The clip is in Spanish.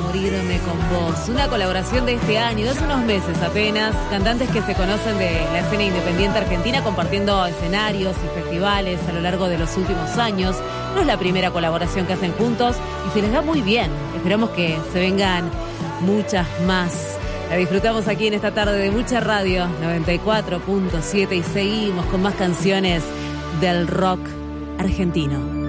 morirme con vos. Una colaboración de este año, de hace unos meses apenas. Cantantes que se conocen de la escena independiente argentina compartiendo escenarios y festivales a lo largo de los últimos años. No es la primera colaboración que hacen juntos y se les da muy bien. Esperamos que se vengan muchas más. La disfrutamos aquí en esta tarde de Mucha Radio 94.7 y seguimos con más canciones del rock argentino.